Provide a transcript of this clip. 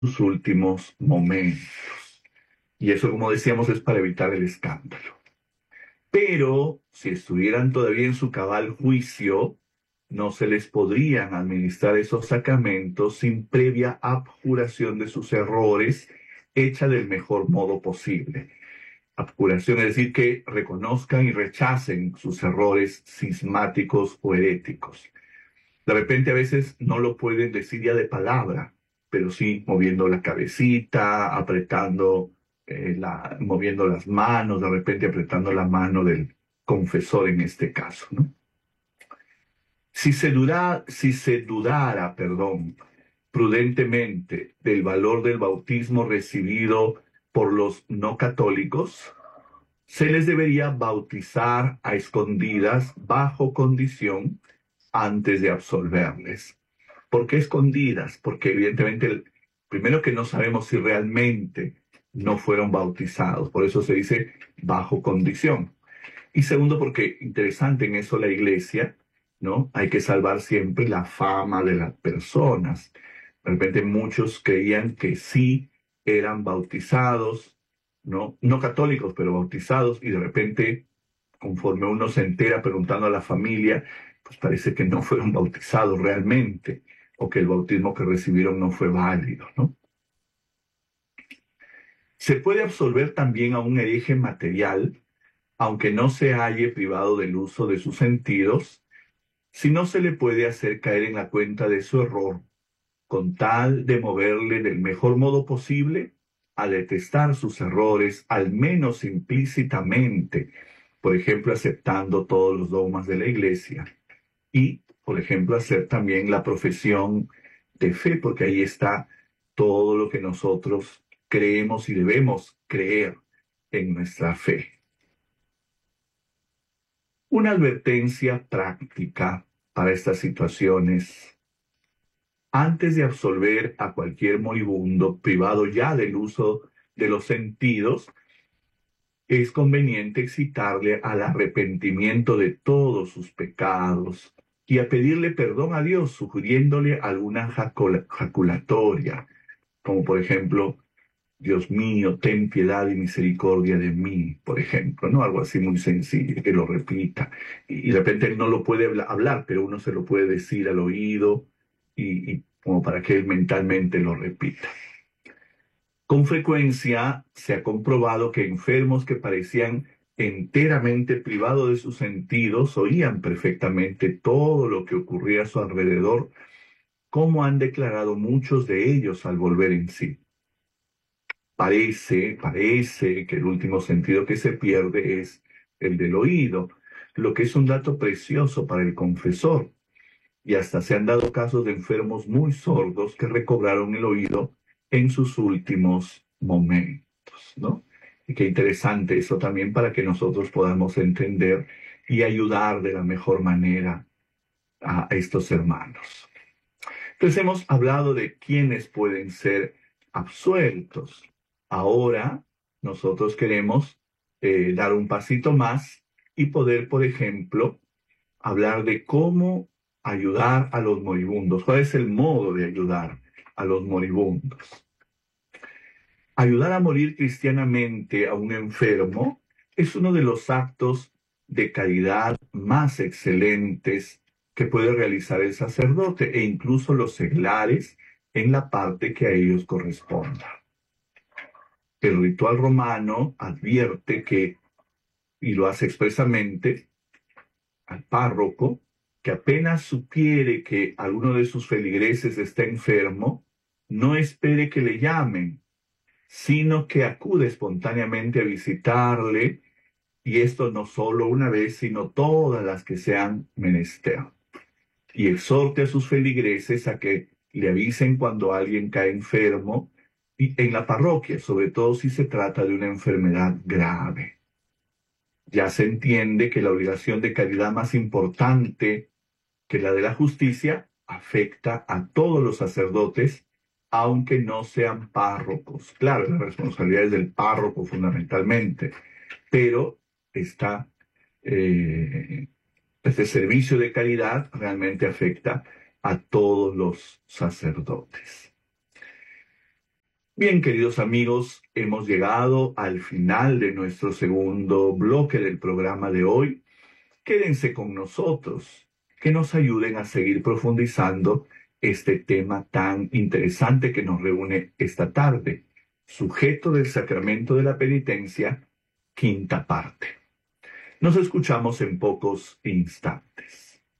sus últimos momentos. Y eso, como decíamos, es para evitar el escándalo. Pero si estuvieran todavía en su cabal juicio, no se les podrían administrar esos sacramentos sin previa abjuración de sus errores, hecha del mejor modo posible. Abjuración es decir, que reconozcan y rechacen sus errores cismáticos o heréticos. De repente a veces no lo pueden decir ya de palabra, pero sí moviendo la cabecita, apretando, moviendo las manos, de repente apretando la mano del confesor en este caso, ¿no? Si se dudara, perdón, prudentemente del valor del bautismo recibido por los no católicos, se les debería bautizar a escondidas bajo condición antes de absolverles. ¿Por qué escondidas? Porque evidentemente, primero que no sabemos si realmente no fueron bautizados, por eso se dice bajo condición. Y segundo, porque interesante en eso la iglesia, ¿no? Hay que salvar siempre la fama de las personas. De repente muchos creían que sí eran bautizados, ¿no? No católicos, pero bautizados, y de repente, conforme uno se entera preguntando a la familia, pues parece que no fueron bautizados realmente, o que el bautismo que recibieron no fue válido, ¿no? Se puede absolver también a un hereje material, aunque no se halle privado del uso de sus sentidos, si no se le puede hacer caer en la cuenta de su error, con tal de moverle del mejor modo posible a detestar sus errores, al menos implícitamente, por ejemplo, aceptando todos los dogmas de la Iglesia y, por ejemplo, hacer también la profesión de fe, porque ahí está todo lo que nosotros creemos y debemos creer en nuestra fe. Una advertencia práctica para estas situaciones. Antes de absolver a cualquier moribundo privado ya del uso de los sentidos, es conveniente excitarle al arrepentimiento de todos sus pecados y a pedirle perdón a Dios, sugiriéndole alguna jaculatoria, como por ejemplo, Dios mío, ten piedad y misericordia de mí, por ejemplo, ¿no? Algo así muy sencillo, que lo repita. Y de repente él no lo puede hablar, pero uno se lo puede decir al oído y como para que él mentalmente lo repita. Con frecuencia se ha comprobado que enfermos que parecían enteramente privados de sus sentidos oían perfectamente todo lo que ocurría a su alrededor, como han declarado muchos de ellos al volver en sí. Parece que el último sentido que se pierde es el del oído, lo que es un dato precioso para el confesor. Y hasta se han dado casos de enfermos muy sordos que recobraron el oído en sus últimos momentos, ¿no? Y qué interesante eso también para que nosotros podamos entender y ayudar de la mejor manera a estos hermanos. Entonces hemos hablado de quiénes pueden ser absueltos. Ahora nosotros queremos dar un pasito más y poder, por ejemplo, hablar de cómo ayudar a los moribundos. ¿Cuál es el modo de ayudar a los moribundos? Ayudar a morir cristianamente a un enfermo es uno de los actos de caridad más excelentes que puede realizar el sacerdote e incluso los seglares en la parte que a ellos corresponda. El ritual romano advierte que, y lo hace expresamente, al párroco, que apenas supiere que alguno de sus feligreses está enfermo, no espere que le llamen, sino que acude espontáneamente a visitarle, y esto no solo una vez, sino todas las que sean menester. Y exhorte a sus feligreses a que le avisen cuando alguien cae enfermo y en la parroquia, sobre todo si se trata de una enfermedad grave. Ya se entiende que la obligación de caridad más importante que la de la justicia afecta a todos los sacerdotes, aunque no sean párrocos. Claro, la responsabilidad es del párroco fundamentalmente, pero eh, este servicio de caridad realmente afecta a todos los sacerdotes. Bien, queridos amigos, hemos llegado al final de nuestro segundo bloque del programa de hoy. Quédense con nosotros, que nos ayuden a seguir profundizando este tema tan interesante que nos reúne esta tarde. Sujeto del sacramento de la penitencia, quinta parte. Nos escuchamos en pocos instantes.